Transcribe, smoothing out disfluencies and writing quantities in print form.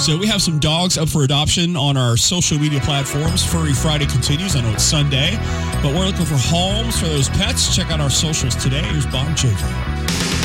So we have some dogs up for adoption on our social media platforms. Furry Friday continues. I know it's Sunday, but we're looking for homes for those pets. Check out our socials today. Here's Bob and JJ.